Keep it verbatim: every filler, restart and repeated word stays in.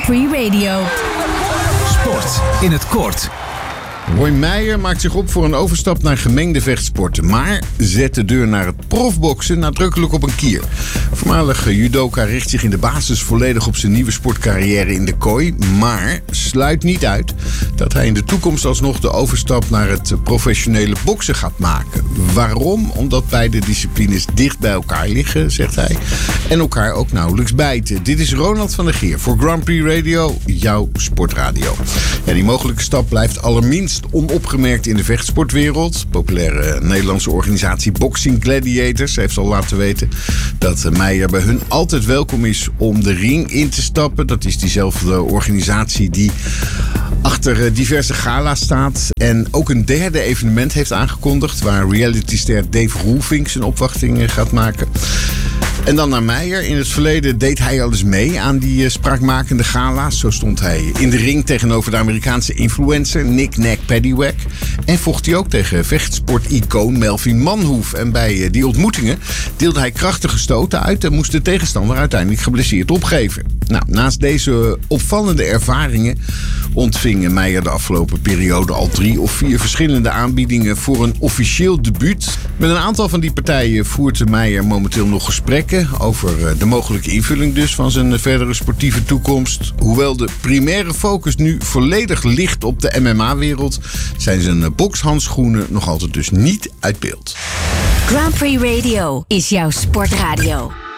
Prix Radio. Sport in het kort. Roy Meijer maakt zich op voor een overstap naar gemengde vechtsporten, maar zet de deur naar het profboksen nadrukkelijk op een kier. Voormalig judoka richt zich in de basis volledig op zijn nieuwe sportcarrière in de kooi, maar sluit niet uit dat hij in de toekomst alsnog de overstap naar het professionele boksen gaat maken. Waarom? Omdat beide disciplines dicht bij elkaar liggen, zegt hij, en elkaar ook nauwelijks bijten. Dit is Ronald van der Geer voor Grand Prix Radio, jouw sportradio. Ja, die mogelijke stap blijft allerminst onopgemerkt in de vechtsportwereld. Populaire Nederlandse organisatie Boxing Gladiators heeft al laten weten dat Meijer bij hun altijd welkom is om de ring in te stappen. Dat is diezelfde organisatie die achter diverse gala's staat en ook een derde evenement heeft aangekondigd waar realityster Dave Roelvink zijn opwachting gaat maken. En dan naar Meijer. In het verleden deed hij al eens mee aan die uh, spraakmakende gala's. Zo stond hij in de ring tegenover de Amerikaanse influencer Nick Nack Paddywhack. En vocht hij ook tegen vechtsport-icoon Melvin Manhoef. En bij uh, die ontmoetingen deelde hij krachtige stoten uit en moest de tegenstander uiteindelijk geblesseerd opgeven. Nou, naast deze opvallende ervaringen ontving Meijer de afgelopen periode al drie of vier verschillende aanbiedingen voor een officieel debuut. Met een aantal van die partijen voert Meijer momenteel nog gesprekken over de mogelijke invulling dus van zijn verdere sportieve toekomst. Hoewel de primaire focus nu volledig ligt op de M M A-wereld, zijn zijn bokshandschoenen nog altijd dus niet uit beeld. Grand Prix Radio is jouw sportradio.